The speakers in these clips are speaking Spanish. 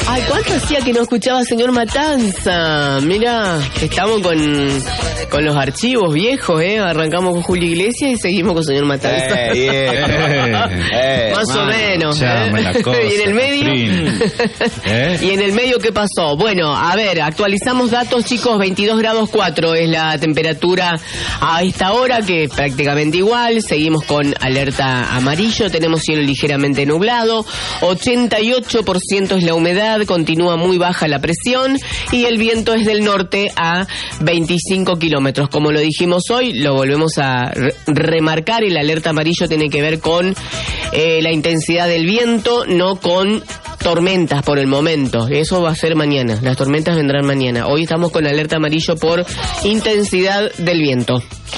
Ay, ¿cuánto hacía que no escuchaba señor Matanza? Mira, estamos con los archivos viejos, Arrancamos con Julio Iglesias y seguimos con señor Matanza. Más o menos. Y en el medio. ¿Y en el medio qué pasó? Bueno, a ver, actualizamos datos, chicos. 22 grados 4 es la temperatura a esta hora, que es prácticamente igual. Seguimos con alerta amarillo. Tenemos cielo ligeramente nublado. 88% es la humedad. Continúa muy baja la presión y el viento es del norte a 25 kilómetros. Como lo dijimos hoy, lo volvemos a remarcar, el alerta amarillo tiene que ver con la intensidad del viento, no con tormentas por el momento. Eso va a ser mañana, las tormentas vendrán mañana. Hoy estamos con alerta amarillo por intensidad del viento.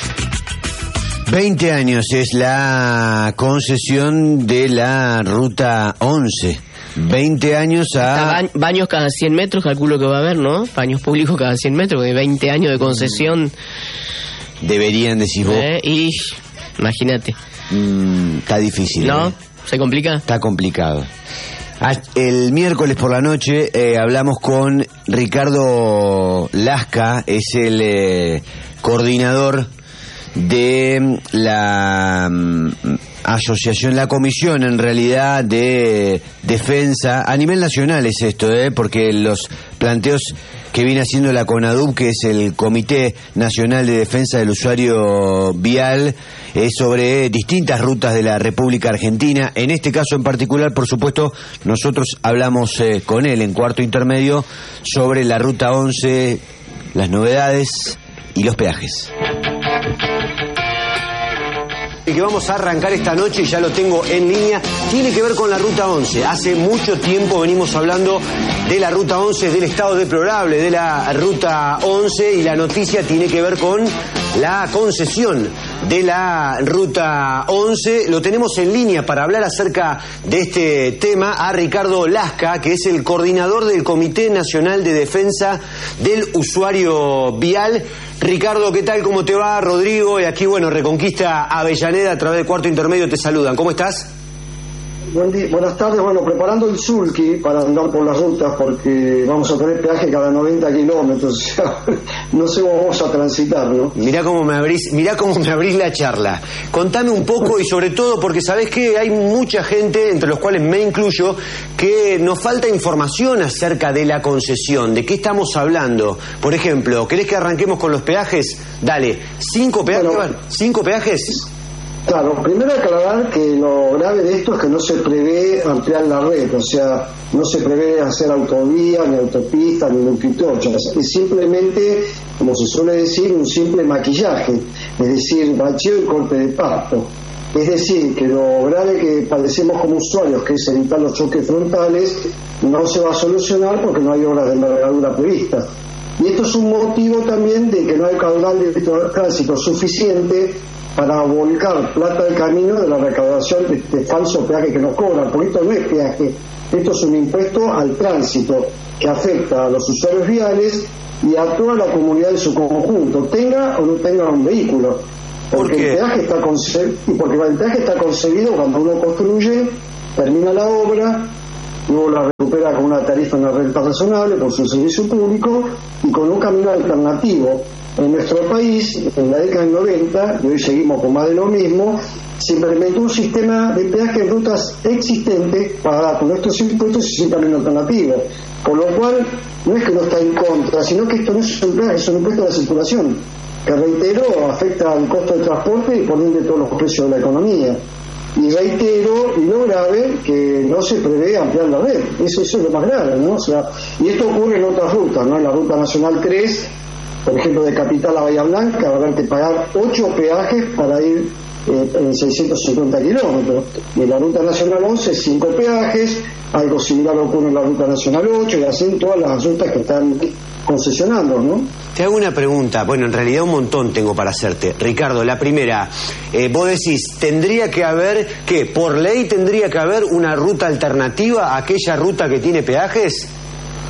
20 años es la concesión de la Ruta 11. 20 años a... Baños cada 100 metros, calculo que va a haber, ¿no? Baños públicos cada 100 metros, porque 20 años de concesión. Deberían, decir vos. Y imagínate. Está difícil, ¿no? ¿Se complica? Está complicado. El miércoles por la noche hablamos con Ricardo Lasca, es el coordinador de la asociación, la comisión en realidad de defensa a nivel nacional es esto, porque los planteos que viene haciendo la CONADUB, que es el Comité Nacional de Defensa del Usuario Vial, es sobre distintas rutas de la República Argentina. En este caso en particular, por supuesto, nosotros hablamos con él en Cuarto Intermedio sobre la Ruta 11, las novedades y los peajes. Y que vamos a arrancar esta noche, y ya lo tengo en línea, tiene que ver con la Ruta 11. Hace mucho tiempo venimos hablando de la Ruta 11, del estado deplorable de la Ruta 11, y la noticia tiene que ver con la concesión de la Ruta 11. Lo tenemos en línea para hablar acerca de este tema a Ricardo Lasca, que es el coordinador del Comité Nacional de Defensa del Usuario Vial. Ricardo, ¿qué tal? ¿Cómo te va? Rodrigo, y aquí, bueno, Reconquista Avellaneda, a través de Cuarto Intermedio te saludan. ¿Cómo estás? Buenas tardes. Bueno, preparando el sulky para andar por las rutas, porque vamos a tener peaje cada 90 kilómetros. No sé cómo vamos a transitar, ¿no? Mirá cómo me abrís la charla. Contame un poco, y sobre todo porque sabés que hay mucha gente, entre los cuales me incluyo, que nos falta información acerca de la concesión, de qué estamos hablando. Por ejemplo, ¿querés que arranquemos con los peajes? Dale, ¿5 peajes? Bueno, ¿5 peajes? Claro, primero aclarar que lo grave de esto es que no se prevé ampliar la red, o sea, no se prevé hacer autovía, ni autopista, ni multitocha, es simplemente, como se suele decir, un simple maquillaje, es decir, bacheo y corte de pasto. Es decir, que lo grave que padecemos como usuarios, que es evitar los choques frontales, no se va a solucionar porque no hay obras de envergadura prevista. Y esto es un motivo también de que no hay caudal de tránsito suficiente para volcar plata del camino de la recaudación de este falso peaje que nos cobran, porque esto no es peaje, esto es un impuesto al tránsito que afecta a los usuarios viales y a toda la comunidad en su conjunto, tenga o no tenga un vehículo. Porque el peaje está concebido cuando uno construye, termina la obra, luego la recupera con una tarifa, una renta razonable por su servicio público y con un camino alternativo. En nuestro país, en la década del 90, y hoy seguimos con más de lo mismo, se implementó un sistema de peaje en rutas existentes para con estos impuestos y sin camino alternativo. Por lo cual, no es que no está en contra, sino que esto no es un peaje, es un impuesto a la circulación, que reitero, afecta al costo del transporte y por ende todos los precios de la economía. Y reitero, y lo grave, que no se prevé ampliar la red. Eso es lo más grave, ¿no? O sea, y esto ocurre en otras rutas, ¿no? En la Ruta Nacional 3, por ejemplo, de Capital a Bahía Blanca, va a haber que pagar 8 peajes para ir en 650 kilómetros. Y en la Ruta Nacional 11, 5 peajes, algo similar ocurre en la Ruta Nacional 8, y así en todas las rutas que están concesionando, ¿no? Te hago una pregunta, bueno, en realidad un montón tengo para hacerte. Ricardo, la primera, vos decís, tendría que haber, ¿qué? ¿Por ley tendría que haber una ruta alternativa a aquella ruta que tiene peajes?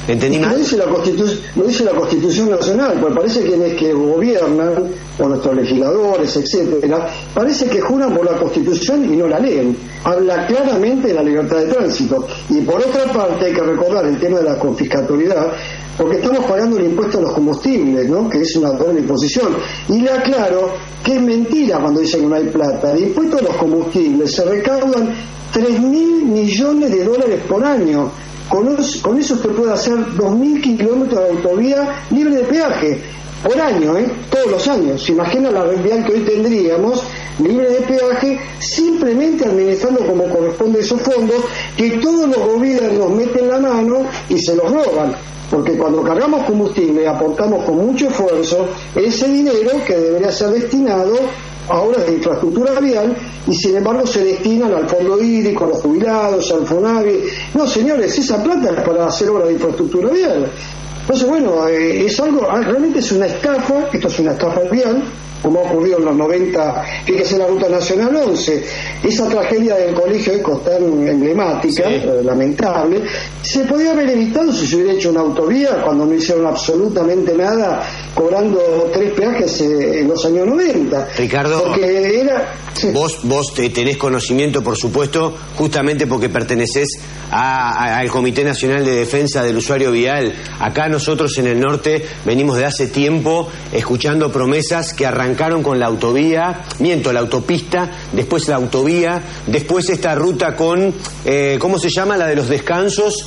¿Entendí mal? Lo dice la Constitución Nacional, pues parece que quienes que gobiernan, o nuestros legisladores, etcétera, parece que juran por la Constitución y no la leen. Habla claramente de la libertad de tránsito. Y por otra parte hay que recordar el tema de la confiscatoriedad, porque estamos pagando el impuesto a los combustibles, ¿no?, que es una doble imposición. Y le aclaro que es mentira cuando dicen que no hay plata. El impuesto a los combustibles se recaudan 3.000 millones de dólares por año. Con eso usted puede hacer 2.000 kilómetros de autovía libre de peaje por año, todos los años. ¿Se imagina la red vial que hoy tendríamos libre de peaje, simplemente administrando como corresponde esos fondos que todos los gobiernos meten la mano y se los roban? Porque cuando cargamos combustible aportamos con mucho esfuerzo ese dinero que debería ser destinado a obras de infraestructura vial, y sin embargo se destinan al fondo hídrico, a los jubilados, al FONAVI. No, señores, esa plata es para hacer obras de infraestructura vial. Entonces, bueno, es algo, realmente es una estafa. Esto es una estafa vial, como ha ocurrido en los 90, fíjese la Ruta Nacional 11, esa tragedia del colegio Eco tan emblemática, sí, lamentable, se podía haber evitado si se hubiera hecho una autovía cuando no hicieron absolutamente nada, cobrando 3 peajes en los años 90. Ricardo, porque era... Sí. Vos tenés conocimiento, por supuesto, justamente porque pertenecés al Comité Nacional de Defensa del Usuario Vial. Acá nosotros en el norte venimos de hace tiempo escuchando promesas que arrancaron con la autovía, la autopista, después la autovía, después esta ruta con, ¿cómo se llama? La de los descansos.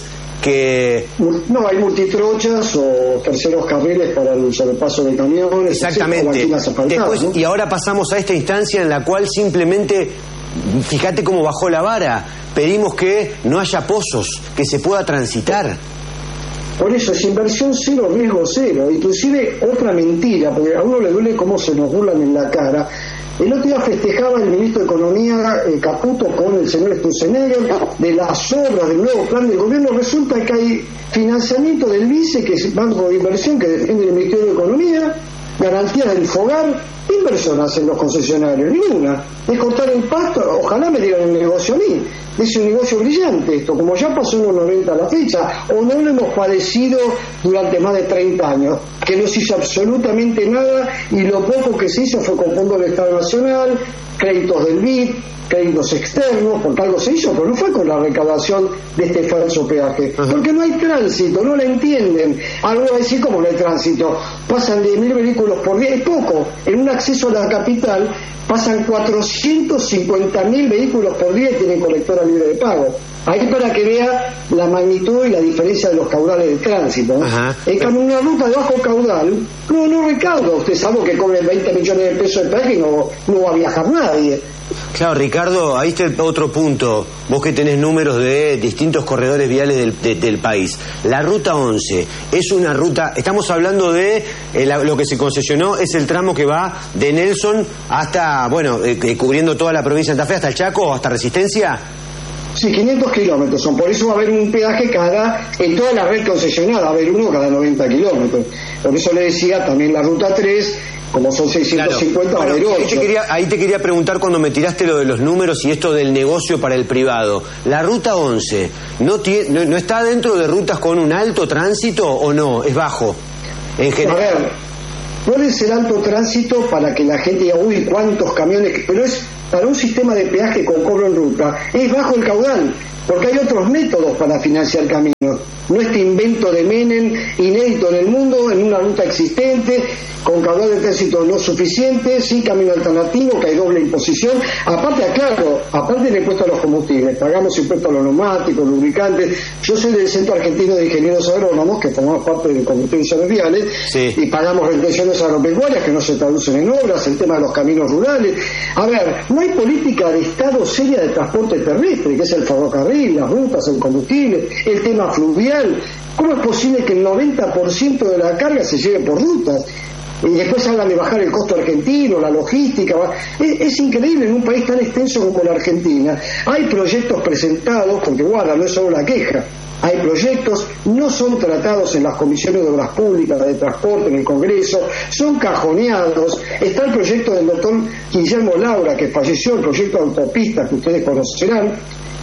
No, hay multitrochas o terceros carriles para el sobrepaso de camiones. Exactamente. Después, ¿no? Y ahora pasamos a esta instancia en la cual simplemente, fíjate cómo bajó la vara, pedimos que no haya pozos, que se pueda transitar. Por eso es inversión cero, riesgo cero. Inclusive otra mentira, porque a uno le duele cómo se nos burlan en la cara. El otro día festejaba el ministro de Economía, Caputo, con el señor Sturzenegger, de las obras del nuevo plan del gobierno. Resulta que hay financiamiento del BICE, que es Banco de Inversión, que defiende el Ministerio de Economía, garantías del FOGAR. ¿Qué inversión hacen los concesionarios? Ninguna. Es cortar el pasto. Ojalá me dieran el negocio a mí. Es un negocio brillante esto, como ya pasó en los 90 a la fecha, o no lo hemos padecido durante más de 30 años, que no se hizo absolutamente nada, y lo poco que se hizo fue con fondos del Estado Nacional, créditos del BID, créditos externos, porque algo se hizo, pero no fue con la recaudación de este falso peaje. Ajá. Porque no hay tránsito, no la entienden. Algo así como no hay tránsito. Pasan 10.000 vehículos por día, es poco. En un acceso a la capital pasan 450.000 vehículos por día y tienen colectora libre de pago. Ahí para que vea la magnitud y la diferencia de los caudales de tránsito, ¿no? En cambio, una ruta de bajo caudal no recauda. Usted sabe que cobre 20 millones de pesos de peaje y no va a viajar nadie. Claro, Ricardo, ahí está el otro punto. Vos que tenés números de distintos corredores viales del país. La Ruta 11 es una ruta, estamos hablando de lo que se concesionó, es el tramo que va de Nelson hasta, cubriendo toda la provincia de Santa Fe, hasta el Chaco, hasta Resistencia. Sí, 500 kilómetros son, por eso va a haber un peaje en toda la red concesionada, va a haber uno cada 90 kilómetros. Por eso le decía también la Ruta 3, como son 650, claro. Va a haber 8. Ahí te quería preguntar cuando me tiraste lo de los números y esto del negocio para el privado. ¿La Ruta 11 no está dentro de rutas con un alto tránsito o no? ¿Es bajo? En general. A ver, puede ser alto tránsito para que la gente diga, uy, cuántos camiones, pero es para un sistema de peaje con cobro en ruta, es bajo el caudal, porque hay otros métodos para financiar caminos. No este invento de Menem, inédito en el mundo, en una ruta existente, con caudal de tránsito no suficiente, sin camino alternativo, que hay doble imposición. Aparte, aclaro, aparte del impuesto a los combustibles, pagamos impuestos a los neumáticos, lubricantes. Yo soy del Centro Argentino de Ingenieros Agrónomos, que formamos parte del Comité de Ingenieros Viales, sí, y pagamos retenciones agropecuarias que no se traducen en obras, el tema de los caminos rurales. A ver, no hay política de Estado seria de transporte terrestre, que es el ferrocarril, las rutas, el combustible, el tema fluvial. ¿Cómo es posible que el 90% de la carga se lleve por rutas? Y después hablan de bajar el costo argentino, la logística. Es increíble en un país tan extenso como la Argentina. Hay proyectos presentados, porque guarda, no es solo la queja. Hay proyectos, no son tratados en las comisiones de obras públicas, de transporte, en el Congreso, son cajoneados. Está el proyecto del doctor Guillermo Laura, que falleció, el proyecto de autopistas que ustedes conocerán,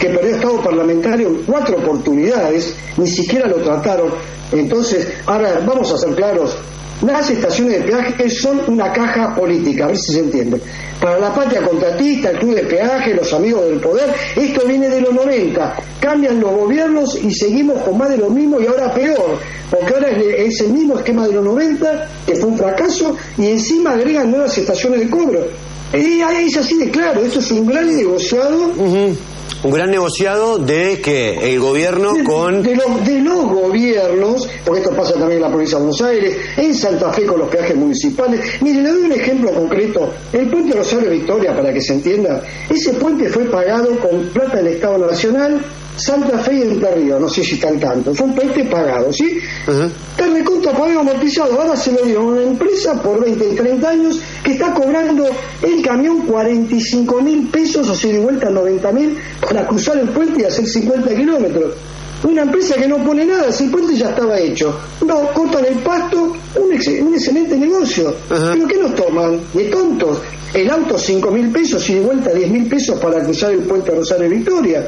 que perdió estado parlamentario en 4 oportunidades, ni siquiera lo trataron. Entonces, ahora vamos a ser claros, las estaciones de peaje son una caja política, a ver si se entiende. Para la patria contratista, el club de peaje, los amigos del poder, esto viene de los 90. Cambian los gobiernos y seguimos con más de lo mismo y ahora peor, porque ahora es el mismo esquema de los 90, que fue un fracaso, y encima agregan nuevas estaciones de cobro. Y ahí es así de claro, esto es un gran negociado. Un gran negociado de que el gobierno con... De los gobiernos, porque esto pasa también en la provincia de Buenos Aires, en Santa Fe con los peajes municipales. Mire, le doy un ejemplo concreto. El puente Rosario Victoria, para que se entienda, ese puente fue pagado con plata del Estado Nacional, Santa Fe y Entre Ríos, no sé si está al tanto. Fue un puente pagado, ¿sí? Está recontra pagado amortizado. Ahora se lo dieron a una empresa por 20 y 30 años que está cobrando el camión 45.000 pesos, o sea, de vuelta 90.000 para cruzar el puente y hacer 50 kilómetros. Una empresa que no pone nada, si el puente ya estaba hecho. No, cortan el pasto, un excelente negocio. ¿Pero qué nos toman? De tontos. El auto 5.000 pesos y de vuelta 10.000 pesos para cruzar el puente Rosario Victoria.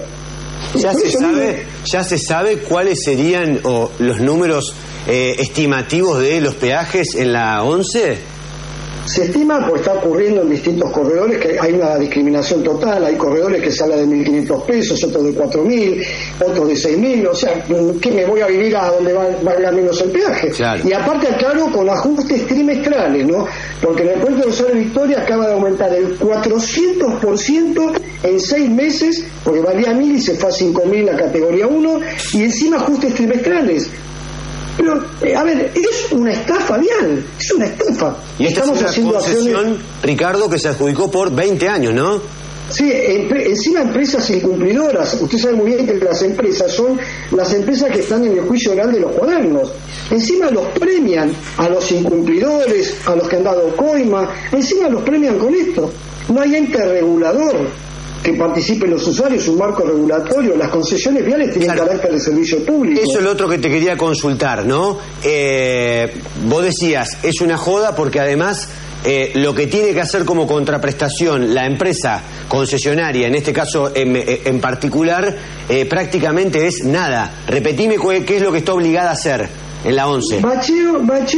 ¿Ya se sabe cuáles serían los números estimativos de los peajes en la 11? Se estima, pues está ocurriendo en distintos corredores, que hay una discriminación total. Hay corredores que se habla de 1.500 pesos, otros de 4.000, otros de 6.000. O sea, ¿qué me voy a vivir a donde valga menos el peaje? Claro. Y aparte, aclaro, con ajustes trimestrales, ¿no? Porque en el puente de Rosario Victoria acaba de aumentar el 400% en 6 meses, porque valía 1.000 y se fue a 5.000 la categoría 1, y encima ajustes trimestrales. Pero, a ver, es una estafa vial, es una estafa. Y estamos haciendo concesión, Ricardo, que se adjudicó por 20 años, ¿no? Sí, encima empresas incumplidoras. Usted sabe muy bien que las empresas son las empresas que están en el juicio oral de los cuadernos. Encima los premian a los incumplidores, a los que han dado coima, encima los premian con esto. No hay ente regulador que participen los usuarios, un marco regulatorio. Las concesiones viales tienen carácter de servicio público. Eso es lo otro que te quería consultar, ¿no? Vos decías, es una joda porque además lo que tiene que hacer como contraprestación la empresa concesionaria, en este caso en particular, prácticamente es nada. Repetime qué es lo que está obligada a hacer en la 11. Bacheo,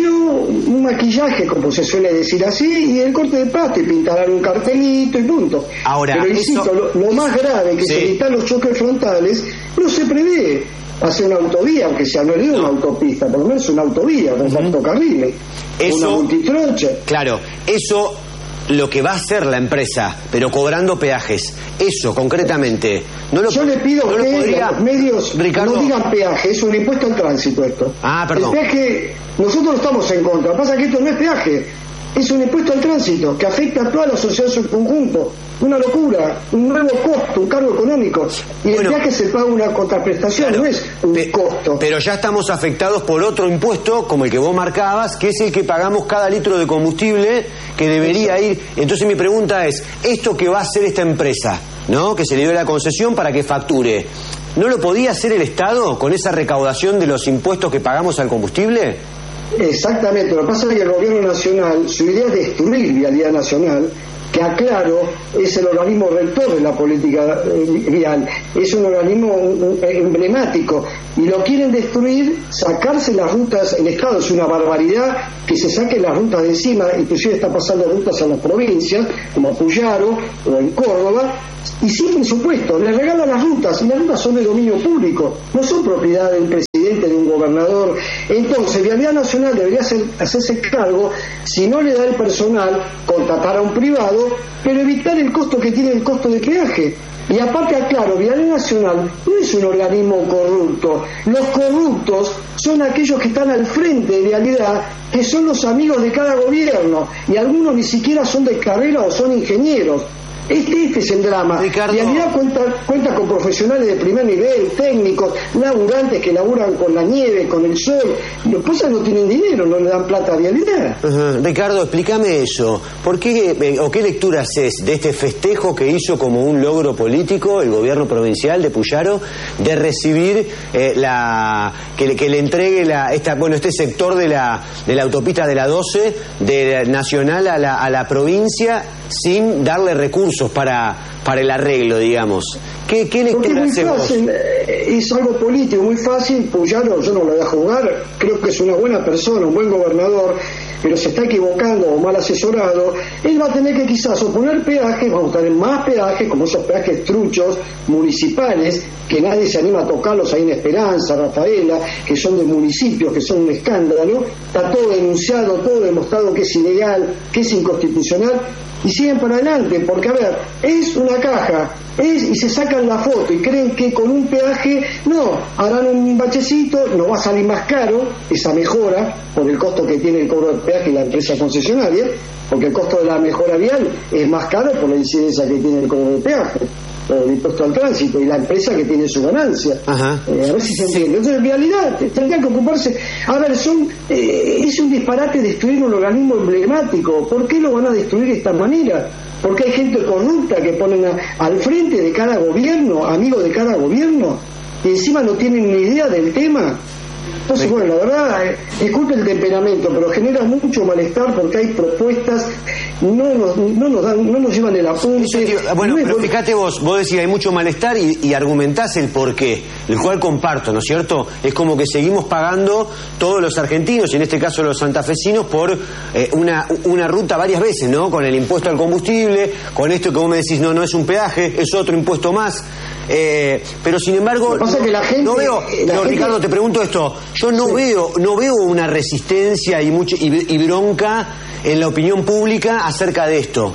un maquillaje, como se suele decir así, y el corte de pasto, y pintarán un cartelito y punto. Ahora, pero insisto, lo más grave, que se evitan los choques frontales, no se prevé hacer una autovía, aunque sea no es una autopista, por lo menos una autovía con 4 carriles, una multitrocha. Claro, eso lo que va a hacer la empresa, pero cobrando peajes. Eso, concretamente. Yo le pido que los medios, Ricardo, no digan peaje, es un impuesto al tránsito esto. Perdón. El peaje, nosotros estamos en contra. Lo que pasa es que esto no es peaje, es un impuesto al tránsito que afecta a toda la sociedad en su conjunto. Una locura, un nuevo costo, un cargo económico. Y el peaje se paga una contraprestación, no es un costo. Pero ya estamos afectados por otro impuesto, como el que vos marcabas, que es el que pagamos cada litro de combustible, que debería ir. Entonces mi pregunta es, ¿esto que va a hacer esta empresa, ¿no? Que se le dio la concesión para que facture, ¿no lo podía hacer el Estado con esa recaudación de los impuestos que pagamos al combustible? Exactamente, lo que pasa es que el gobierno nacional, su idea es destruir Vialidad Nacional, que aclaro, es el organismo rector de la política vial, es un organismo emblemático, y lo quieren destruir, sacarse las rutas. El Estado es una barbaridad que se saquen las rutas de encima, inclusive está pasando rutas a las provincias, como Puyaro o en Córdoba, y sin presupuesto, le regalan las rutas, y las rutas son de dominio público, no son propiedad del presidente, de un gobernador. Entonces, Vialidad Nacional debería hacerse cargo, si no le da el personal, contratar a un privado, pero evitar el costo que tiene el costo de peaje. Y aparte, aclaro, Vialidad Nacional no es un organismo corrupto. Los corruptos son aquellos que están al frente de Vialidad, que son los amigos de cada gobierno, y algunos ni siquiera son de carrera o son ingenieros. Este es el drama. Ricardo. Vialidad cuenta con profesionales de primer nivel, técnicos, laburantes que laburan con la nieve, con el sol. Los cosas no tienen dinero, no le dan plata a Vialidad. Ricardo, explícame eso. ¿Por qué o qué lectura haces de este festejo que hizo como un logro político el gobierno provincial de Puyaro de recibir que le entregue este sector de la autopista de la 12 de Nacional a la provincia sin darle recursos recursos para el arreglo, digamos. ¿Qué lectura hacemos? Es algo político, muy fácil. Puyaro, yo no lo voy a juzgar, creo que es una buena persona, un buen gobernador, pero se está equivocando o mal asesorado. Él va a tener que quizás oponer peajes, vamos a tener más peajes, como esos peajes truchos municipales, que nadie se anima a tocarlos ahí en Esperanza, Rafaela, que son de municipios, que son un escándalo. Está todo denunciado, todo demostrado que es ilegal, que es inconstitucional, y siguen para adelante, porque a ver, es una caja, y se sacan la foto y creen que con un peaje, no, harán un bachecito, nos va a salir más caro esa mejora por el costo que tiene el cobro del peaje y la empresa concesionaria, porque el costo de la mejora vial es más caro por la incidencia que tiene el cobro del peaje, o el impuesto al tránsito, y la empresa que tiene su ganancia. A ver si se entiende. Entonces, en realidad, tendrían que ocuparse. A ver, es un disparate destruir un organismo emblemático. ¿Por qué lo van a destruir de esta manera? Porque hay gente corrupta que ponen al frente de cada gobierno, amigos de cada gobierno, y encima no tienen ni idea del tema. Entonces, bueno, la verdad, disculpe el temperamento, pero genera mucho malestar porque hay propuestas, no nos llevan el apunte. Bueno, pero fíjate vos decís hay mucho malestar y argumentás el porqué, el cual comparto, ¿no es cierto? Es como que seguimos pagando todos los argentinos, y en este caso los santafesinos, por una ruta varias veces, ¿no? Con el impuesto al combustible, con esto que vos me decís, no es un peaje, es otro impuesto más. Pero sin embargo, Ricardo, te pregunto esto, yo no veo una resistencia y bronca en la opinión pública acerca de esto.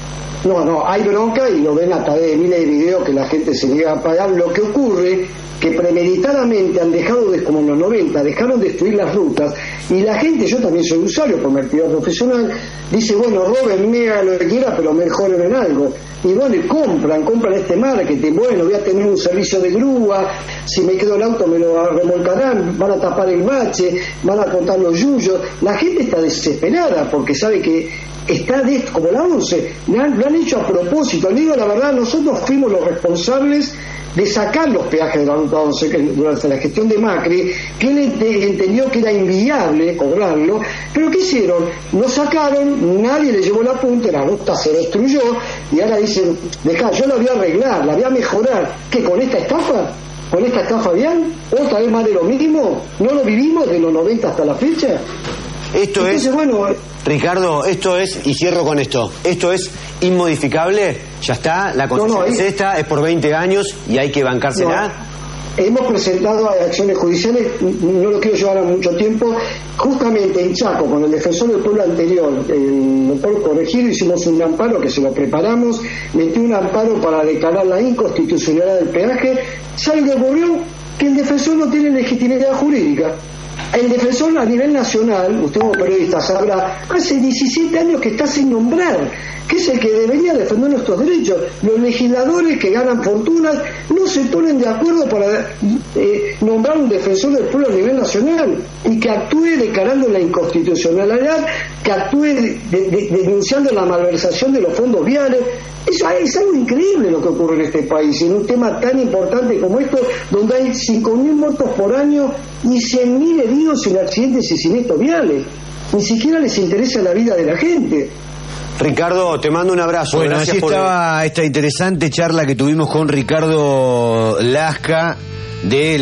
No, hay bronca, y lo ven a través de miles de videos que la gente se niega a pagar. Lo que ocurre que premeditadamente han dejado, como en los 90, dejaron destruir las rutas, y la gente, yo también soy usuario por mi actividad profesional, dice, bueno, róbenme, hagan lo que quiera, pero mejoren en algo. Y bueno, y compran este marketing, bueno, voy a tener un servicio de grúa, si me quedo el auto me lo remolcarán, van a tapar el bache, van a contar los yuyos. La gente está desesperada porque sabe que está como la 11, lo han hecho a propósito. Le digo la verdad, nosotros fuimos los responsables de sacar los peajes de la Ruta 11 durante la gestión de Macri, que él entendió que era inviable cobrarlo, pero ¿qué hicieron? Lo sacaron, nadie le llevó la punta, la ruta se destruyó, y ahora dicen, yo la voy a arreglar, la voy a mejorar. ¿Qué, con esta estafa? ¿Con esta estafa bien? ¿Otra vez más de lo mismo? ¿No lo vivimos de los 90 hasta la fecha? Entonces, bueno, Ricardo, y cierro con esto, esto es inmodificable, ya está, la concesión es por 20 años y hay que bancársela. Hemos presentado acciones judiciales, no lo quiero llevar a mucho tiempo, justamente en Chaco, con el defensor del pueblo anterior, el doctor Corregido, hicimos un amparo que se lo preparamos, metí un amparo para declarar la inconstitucionalidad del peaje. ¿Sabe qué ocurrió? Que el defensor no tiene legitimidad jurídica. El defensor a nivel nacional, usted como periodista sabrá, hace 17 años que está sin nombrar, que es el que debería defender nuestros derechos. Los legisladores que ganan fortunas no se ponen de acuerdo para nombrar un defensor del pueblo a nivel nacional, y que actúe declarando la inconstitucionalidad, que actúe denunciando la malversación de los fondos viales. Es algo increíble lo que ocurre en este país, en un tema tan importante como esto, donde hay 5.000 muertos por año y 100.000 heridos en accidentes y siniestros viales. Ni siquiera les interesa la vida de la gente. Ricardo, te mando un abrazo. Bueno, así estaba esta interesante charla que tuvimos con Ricardo Lasca de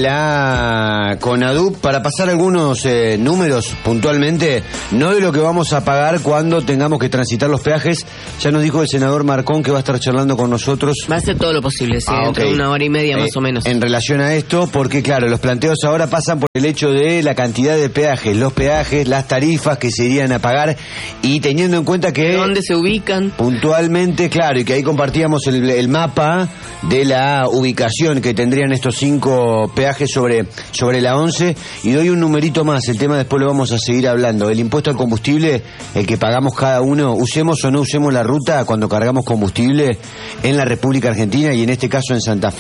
la CONADUP, para pasar algunos números puntualmente, no de lo que vamos a pagar cuando tengamos que transitar los peajes. Ya nos dijo el senador Marcón que va a estar charlando con nosotros. Va a hacer todo lo posible, sí, dentro de 1 hora y media más o menos. En relación a esto, porque claro, los planteos ahora pasan por el hecho de la cantidad de peajes, los peajes, las tarifas que se irían a pagar, y teniendo en cuenta que... ¿Dónde se ubican? Puntualmente, claro, y que ahí compartíamos el mapa de la ubicación que tendrían estos 5 peajes sobre la 11, y doy un numerito más, el tema después lo vamos a seguir hablando. El impuesto al combustible, el que pagamos cada uno, usemos o no usemos la ruta cuando cargamos combustible en la República Argentina, y en este caso en Santa Fe.